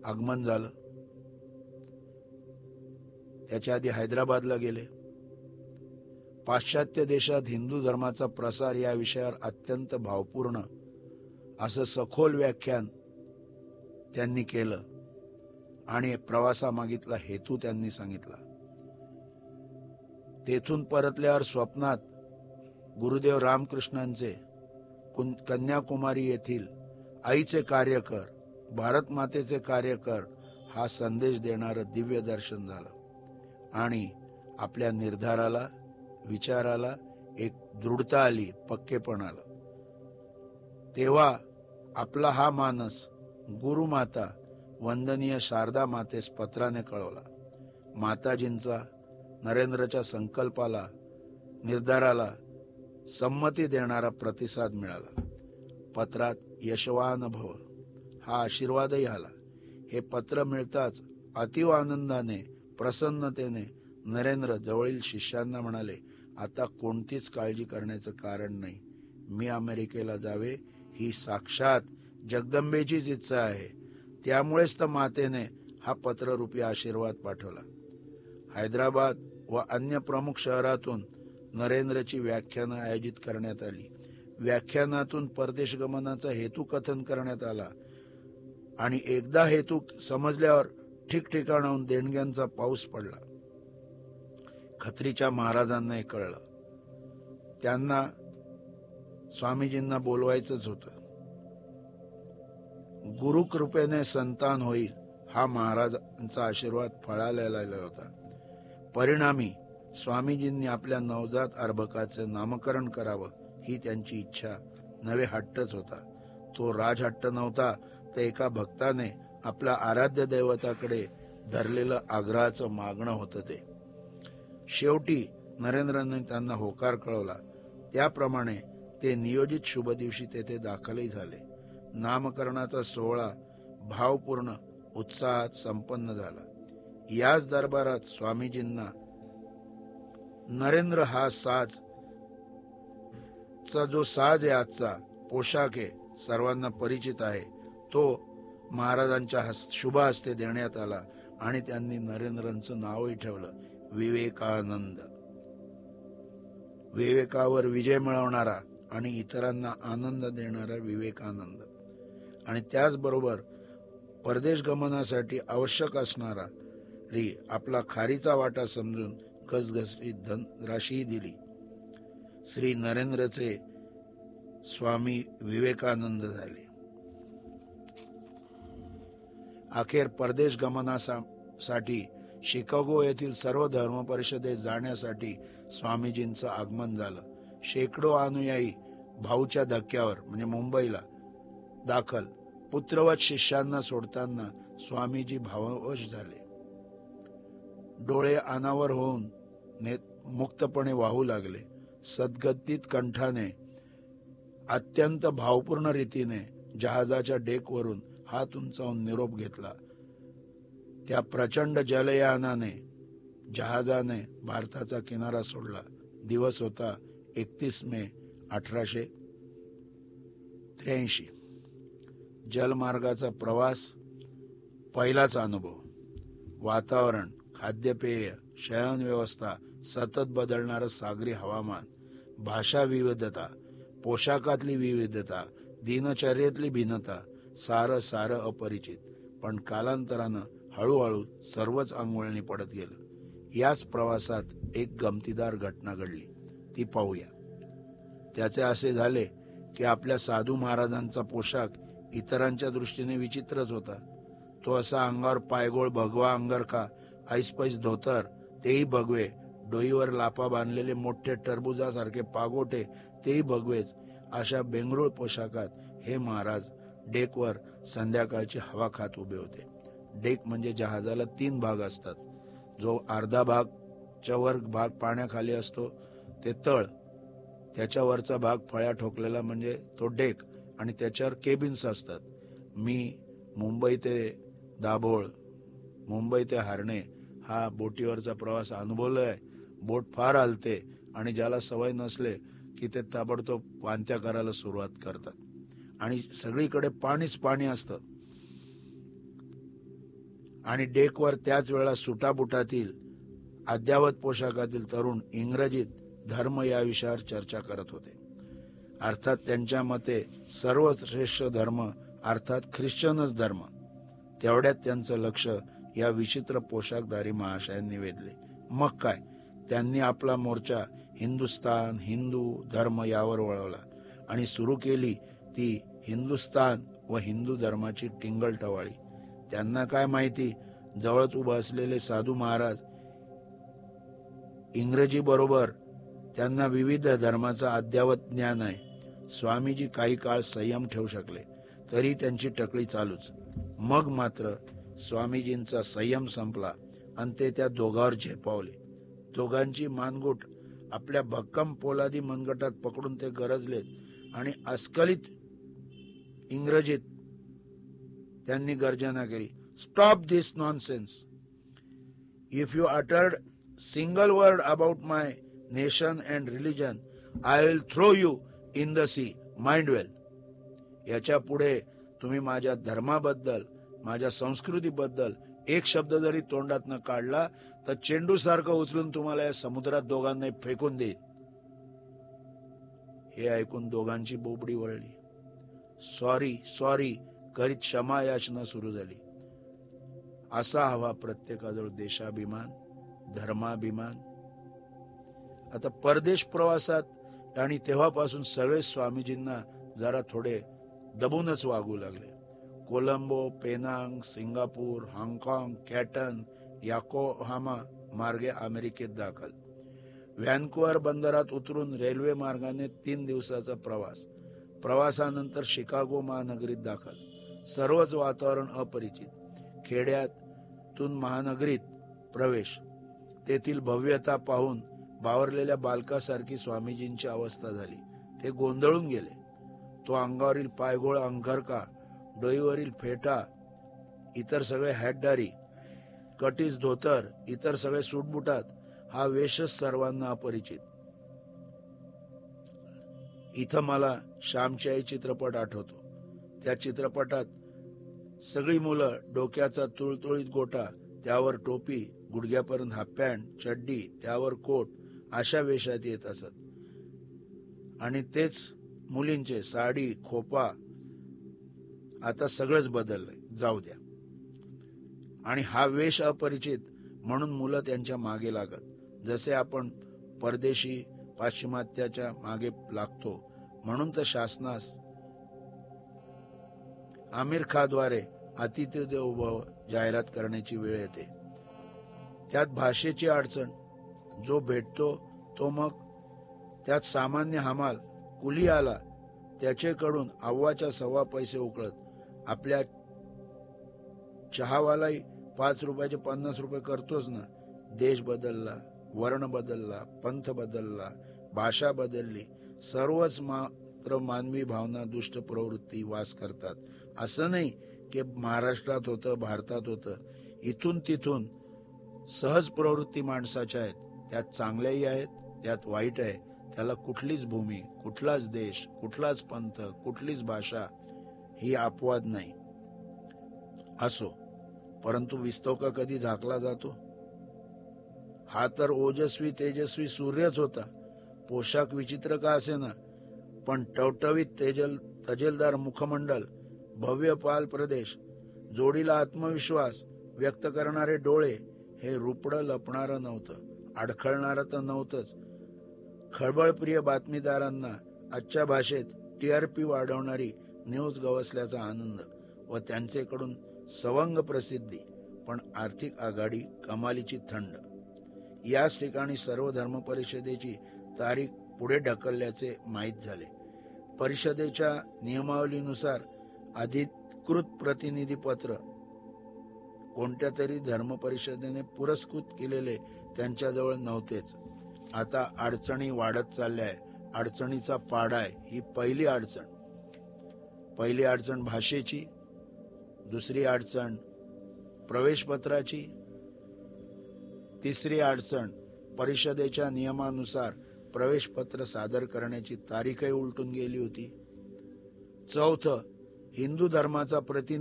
आगमन झालं. त्याच्या आधी हैदराबादला गेले. पाश्चात्य देशात हिंदू धर्माचा प्रसार या विषयावर अत्यंत भावपूर्ण असं सखोल व्याख्यान त्यांनी केलं आणि प्रवासामागितला हेतू त्यांनी सांगितला. तेथून परतल्यावर स्वप्नात गुरुदेव रामकृष्णांचे कन्याकुमारी येथील आईचे कार्य कर, भारत मातेचे कार्य कर हा संदेश देणारं दिव्य दर्शन झालं आणि आपल्या निर्धाराला, विचाराला एक दृढता आली, पक्केपण आलं. तेव्हा आपला हा मानस गुरुमाता वंदनीय शारदा मातेस पत्राने कळवला. माताजींचा नरेंद्रच्या संकल्पाला, निर्धाराला संमती देणारा प्रतिसाद मिळाला. पत्रात यशवान भव हा आशीर्वादही आला. हे पत्र मिळताच अतिव आनंदाने, प्रसन्नतेने नरेंद्र जवळील शिष्यांना म्हणाले, आता कोणतीच काळजी करण्याचं कारण नाही. मी अमेरिकेला जावे ही साक्षात जगदंबेचीच इच्छा आहे. त्यामुळेच तर मातेने हा पत्ररूपी आशीर्वाद पाठवला. हैदराबाद व अन्य प्रमुख शहरातून नरेंद्रची व्याख्यानं आयोजित करण्यात आली. व्याख्यानातून परदेश गमनाचा हेतू कथन करण्यात आला आणि एकदा हेतू समजल्यावर ठिकठिकाणाहून देणग्यांचा पाऊस पडला. खत्रीच्या महाराजांना हे कळलं. त्यांना स्वामीजींना बोलवायचंच होतं. गुरुकृपेने संतान होईल हा महाराजांचा आशीर्वाद फळालेला होता. परिणामी स्वामीजींनी आपल्या नवजात अर्भकाचे नामकरण करावं ही त्यांची इच्छा नवे हट्टच होता. तो राजहट्ट नव्हता, तर एका भक्ताने आपल्या आराध्य दैवताकडे धरलेलं आग्रहाचं मागणं होतं ते. शेवटी नरेंद्रांनी त्यांना होकार कळवला. त्याप्रमाणे ते नियोजित शुभ दिवशी तेथे दाखलही झाले. नामकरणाचा सोहळा भावपूर्ण उत्साहात संपन्न झाला. याच दरबारात स्वामीजींना नरेंद्र हा साज चा जो साज आहे, आजचा पोशाख आहे, सर्वांना परिचित आहे, तो महाराजांच्या शुभ हस्ते देण्यात आला आणि त्यांनी नरेंद्रांचं नावही ठेवलं विवेकानंद. विवेकावर विजय मिळवणारा आणि इतरांना आनंद देणारा विवेकानंद. आणि त्याचबरोबर परदेश गमनासाठी आवश्यक असणारा आपला खारीचा वाटा समजून घसघशीत धनराशीही दिली. श्री नरेंद्रचे स्वामी विवेकानंद झाले. अखेर परदेश गमनासाठी शिकागो येथील सर्व धर्म परिषदेत जाण्यासाठी स्वामीजींचं आगमन झालं. शेकडो अनुयायी भाऊच्या धक्क्यावर म्हणजे मुंबईला दाखल. पुत्रवत शिष्यांना सोडताना स्वामीजी भाववश झाले. डोळे अनावर होऊन मुक्तपणे वाहू लागले. सद्गद्दित कंठाने अत्यंत भावपूर्ण रीतीने जहाजाच्या डेकवरून हात उंचावून निरोप घेतला. त्या प्रचंड जलयानाने जहाजाने भारताचा किनारा सोडला. दिवस होता 31 मे 1883. जलमार्गाचा प्रवास पहिलाच अनुभव. वातावरण, खाद्यपेय, शयन व्यवस्था, सतत बदलणारं सागरी हवामान, भाषा विविधता, पोशाखातली विविधता, दिनचर्येतली भिन्नता, सारं अपरिचित. पण कालांतरानं हळूहळू सर्वच अंगवळणी पडत गेलं. याच प्रवासात एक गमतीदार घटना घडली, ती पाहूया. त्याचे असे झाले की आपल्या साधू महाराजांचा पोशाख इतरांच्या दृष्टीने विचित्रच होता. तो असा अंगावर पायगोळ भगवा अंगरखा, ऐसपैस धोतर, तेही भगवे, डोईवर लापा बांधलेले मोठे टरबुजासारखे पागोटे, तेही भगवेच. अशा बेंगरूळ पोशाखात हे महाराज डेकवर संध्याकाळची हवा खात उभे होते. डेक म्हणजे जहाजाला 3 भाग असतात. जो अर्धा भागच्या वर भाग पाण्याखाली असतो ते तळ, त्याच्यावरचा भाग फळ्या ठोकलेला म्हणजे तो डेक आणि त्याच्यावर केबिन्स असतात. मी मुंबई ते दाभोळ, मुंबई ते हार्णे हा बोटीवरचा प्रवास अनुभवलाय. बोट फार हलते आणि ज्याला सवय नसले की ते ताबडतोब वांत्या करायला सुरुवात करतात आणि सगळीकडे पाणीच पाणी असतं. आणि डेकवर त्याच वेळेला सुटाबुटातील अद्यावत पोशाखातील तरुण इंग्रजीत धर्म या विषयावर चर्चा करत होते. अर्थात त्यांच्या मते सर्वश्रेष्ठ धर्म अर्थात ख्रिश्चनच धर्म. तेवढ्यात त्यांचं लक्ष या विचित्र पोशाखधारी महाशयांनी वेधले. मग काय, त्यांनी आपला मोर्चा हिंदुस्तान, हिंदू धर्म यावर वळवला आणि सुरू केली ती हिंदुस्तान व हिंदू धर्माची टिंगलटवाळी. त्यांना काय माहिती, जवळच उभं असलेले साधू महाराज इंग्रजी बरोबर त्यांना विविध धर्माचा अद्यावत ज्ञान आहे. स्वामीजी काही काळ संयम ठेवू शकले तरी त्यांची टकळी चालूच. मग मात्र स्वामीजींचा संयम संपला आणि ते त्या दोघांवर झेपावले. दोघांची मानगूट आपल्या भक्कम पोलादी मनगटात पकडून ते गरजलेच आणि अस्खलित इंग्रजीत त्यांनी गर्जना केली, stop this nonsense. If you uttered single word about my nation and religion I will throw you in the C, mind वेल. याच्या पुढे तुम्ही माझ्या धर्माबद्दल, माझ्या संस्कृतीबद्दल एक शब्द जरी तोंडातनं काढला तर चेंडू सारखं उचलून तुम्हाला या समुद्रात दोघांना फेकून देईल. हे ऐकून दोघांची बोबडी वळली. सॉरी सॉरी करीत क्षमा याचना सुरू झाली. असा हवा प्रत्येकाजवळ देशाभिमान, धर्माभिमान. आता परदेश प्रवासात आणि तेव्हापासून सगळे स्वामीजींना जरा थोडे दबूनच वागू लागले. कोलंबो, पेनांग, सिंगापूर, हाँगकाँग, कॅटन, याकोहामा मार्गे अमेरिकेत दाखल. व्हॅन्कुव्हर बंदरात उतरून रेल्वे मार्गाने 3 दिवसाचा प्रवास. प्रवासानंतर शिकागो महानगरीत दाखल. सर्वच वातावरण अपरिचित. खेड्यातून महानगरीत प्रवेश. तेथील भव्यता पाहून बावरलेल्या बालकासारखी स्वामीजींची अवस्था झाली. ते गोंधळून गेले. तो अंगावरील पायगोळ अंगरका, डोईवरील फेटा, इतर सगळे हॅटदारी, कटीस धोतर, इतर सगळे सूटबुटात, हा वेशच सर्वांना अपरिचित. इथं मला श्यामची आई चित्रपट आठवतो. त्या चित्रपटात सगळी मुलं डोक्याचा तुळतुळीत गोटा, त्यावर टोपी, गुडघ्यापर्यंत हाफ पॅन्ट, चड्डी, त्यावर कोट, अशा वेशात येत असत. आणि तेच मुलींचे साडी, खोपा. आता सगळंच बदललंय, जाऊ द्या. आणि हा वेश अपरिचित म्हणून मुलं त्यांच्या मागे लागत. जसे आपण परदेशी पाश्चिमात्याच्या मागे लागतो, म्हणून तर शासनास आमिर खाद्वारे अतिथी देवो भव जाहिरात करण्याची वेळ येते. त्यात भाषेची अडचण. जो भेटतो तो मग त्यात सामान्य हमाल कुली आला त्याचेकडून अव्वाच्या सव्वा पैसे उकळत. आपल्या चहावालाही 5 रुपयाचे 50 रुपये करतोच ना. देश बदलला, वर्ण बदलला, पंथ बदलला, भाषा बदलली, सर्वच मात्र मानवी भावना, दुष्ट प्रवृत्ती वास करतात. असं नाही की महाराष्ट्रात होतं, भारतात होतं. इथून तिथून सहज प्रवृत्ती माणसाच्या आहेत. त्यात चांगल्याही आहेत, त्यात वाईट आहे. त्याला कुठलीच भूमी, कुठलाच देश, कुठलाच पंथ, कुठलीच भाषा ही अपवाद नाही. असो, परंतु विस्तव कधी झाकला जातो? हा तर ओजस्वी तेजस्वी सूर्यच होता. पोशाख विचित्र का असेना, पण टवटवीत तजेलदार मुखमंडल, भव्य पाल प्रदेश, जोडीला आत्मविश्वास व्यक्त करणारे डोळे, हे रुपडं लपणारं नव्हतं, अडखळणारं तर नव्हतंच. खळबळप्रिय बातमीदारांना आजच्या भाषेत TRP वाढवणारी न्यूज गवसल्याचा आनंद व त्यांचेकडून सवंग प्रसिद्धी, पण आर्थिक आघाडी कमालीची थंड. याच ठिकाणी सर्व धर्म परिषदेची तारीख पुढे ढकलल्याचे माहीत झाले. परिषदेच्या नियमावलीनुसार अधिकृत प्रतिनिधी पत्र कोणत्या तरी धर्म परिषदेने पुरस्कृत केलेले त्यांच्याजवळ नव्हतेच. आता अडचणी वाढत चालल्या आहे. अडचणीचा पाडा आहे. ही पहिली अडचण. पहिली अडचण भाषेची, दुसरी अडचण प्रवेशपत्राची, तिसरी अडचण परिषदेच्या नियमानुसार प्रवेशपत्र सादर करण्याची तारीखही उलटून गेली होती. चौथं, हिंदू धर्माचा प्रतिनिधी